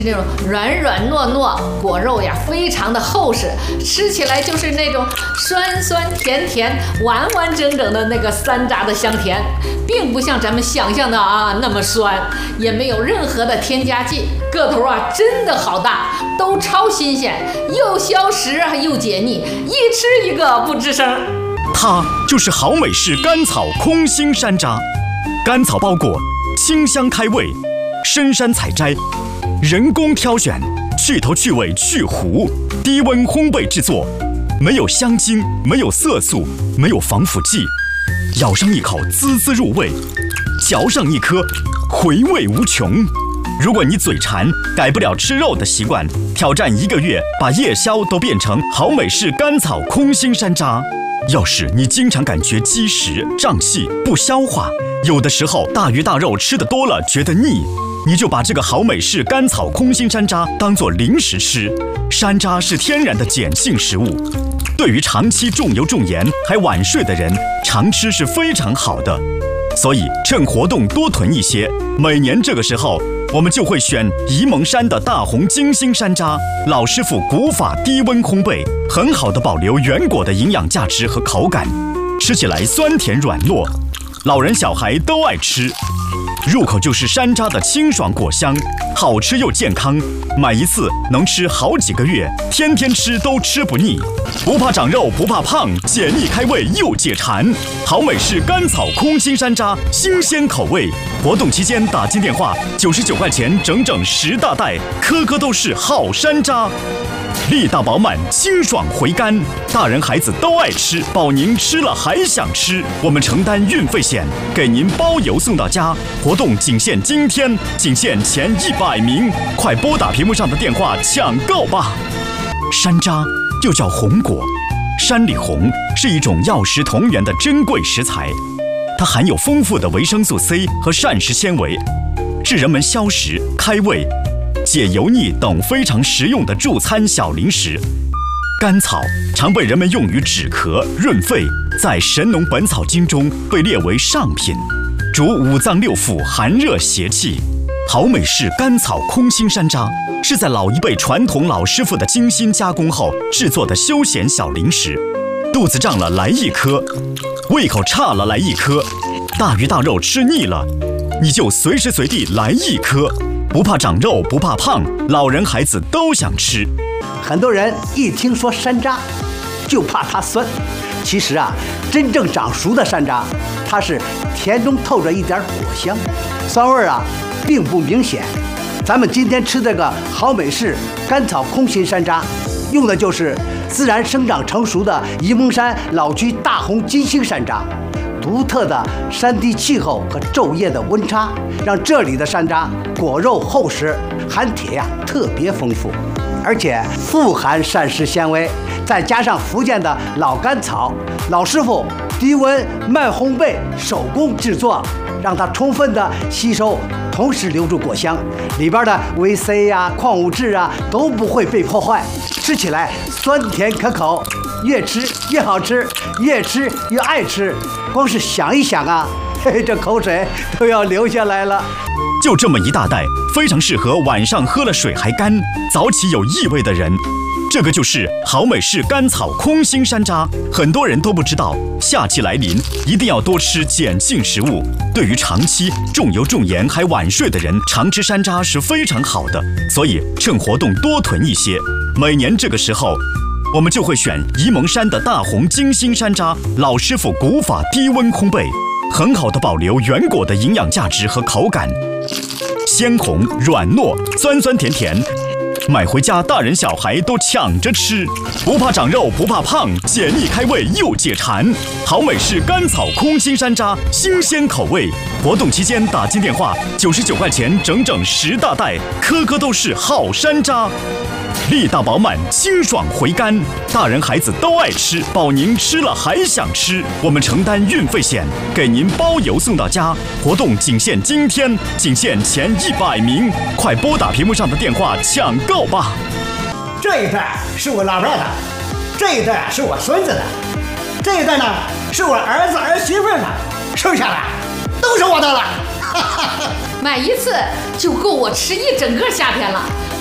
那种软软糯糯，果肉呀非常的厚实，吃起来就是那种酸酸甜甜、完完整整的那个山楂的香甜，并不像咱们想象的那么酸，也没有任何的添加剂，个头真的好大，都超新鲜，又消食又解腻，一吃一个不吱声。 它就是好美式甘草空心山楂，甘草包裹，清香开胃，深山采摘，人工挑选，去头去尾去核，低温烘焙制作，没有香精，没有色素，没有防腐剂，咬上一口滋滋入味，嚼上一颗回味无穷。如果你嘴馋，改不了吃肉的习惯，挑战1个月，把夜宵都变成好美式甘草空心山楂。要是你经常感觉积食、胀气、不消化，有的时候大鱼大肉吃得多了觉得腻，你就把这个好美式甘草空心山楂当作零食吃。山楂是天然的碱性食物，对于长期重油重盐还晚睡的人，常吃是非常好的。所以趁活动多囤一些，每年这个时候我们就会选沂蒙山的大红金星山楂，老师傅古法低温烘焙，很好的保留原果的营养价值和口感，吃起来酸甜软糯，老人小孩都爱吃。入口就是山楂的清爽果香，好吃又健康，买一次能吃好几个月，天天吃都吃不腻，不怕长肉不怕胖，解腻开胃又解馋。好美式甘草空心山楂，新鲜口味。活动期间打进电话，99块钱整整10大袋，颗颗都是好山楂，力大饱满，清爽回甘，大人孩子都爱吃，保您吃了还想吃。我们承担运费险，给您包邮送到家。活动仅限今天，仅限前100名，快拨打屏幕上的电话抢购吧。山楂又叫红果，山里红是一种药食同源的珍贵食材，它含有丰富的维生素 C 和膳食纤维，是人们消食、开胃、解油腻等非常实用的助餐小零食。甘草常被人们用于止咳、润肺，在《神农本草经》中被列为上品，主五脏六腑寒热邪气。好美式甘草空心山楂是在老一辈传统老师傅的精心加工后制作的休闲小零食，肚子胀了来一颗，胃口差了来一颗，大鱼大肉吃腻了，你就随时随地来一颗，不怕长肉不怕胖，老人孩子都想吃。 很多人一听说山楂就怕它酸，其实真正长熟的山楂，它是甜中透着一点果香，酸味并不明显。咱们今天吃这个好美式甘草空心山楂，用的就是自然生长成熟的沂蒙山老区大红金星山楂。独特的山地气候和昼夜的温差，让这里的山楂果肉厚实，含铁特别丰富，而且富含膳食纤维，再加上福建的老甘草，老师傅低温慢烘焙手工制作，让它充分的吸收，同时留住果香，里边的维 C 矿物质都不会被破坏，吃起来酸甜可口，越吃越好吃，越吃越爱吃。光是想一想这口水都要流下来了。 就这么一大袋，非常适合晚上喝了水还干、早起有异味的人。这个就是好美式甘草空心山楂，很多人都不知道，夏季来临，一定要多吃碱性食物。对于长期重油重盐还晚睡的人，常吃山楂是非常好的，所以趁活动多囤一些。每年这个时候，我们就会选沂蒙山的大红金星山楂，老师傅古法低温烘焙，很好的保留原果的营养价值和口感，鲜红软糯，酸酸甜甜，买回家大人小孩都抢着吃，不怕长肉不怕胖，解腻开胃又解馋。好美式甘草空心山楂，新鲜口味。活动期间打进电话，99块钱整整10大袋，颗颗都是好山楂，力大饱满，清爽回甘，大人孩子都爱吃，保您吃了还想吃。我们承担运费险，给您包邮送到家。活动仅限今天，仅限前100名，快拨打屏幕上的电话抢购吧。 这一袋是我老伴的，这一袋是我孙子的，这一袋呢是我儿子儿媳妇的，剩下的都是我的了。 买一次就够我吃一整个夏天了。